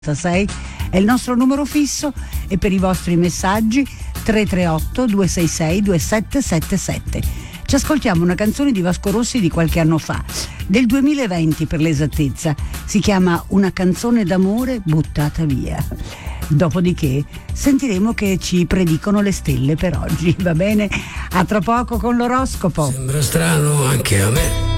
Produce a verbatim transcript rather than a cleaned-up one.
sei è il nostro numero fisso e per i vostri messaggi tre tre otto due sei sei due sette sette sette. Ci ascoltiamo una canzone di Vasco Rossi di qualche anno fa, del duemilaventi per l'esattezza. Si chiama Una canzone d'amore buttata via. Dopodiché sentiremo che ci predicono le stelle per oggi, va bene? A tra poco con l'oroscopo. Sembra strano anche a me,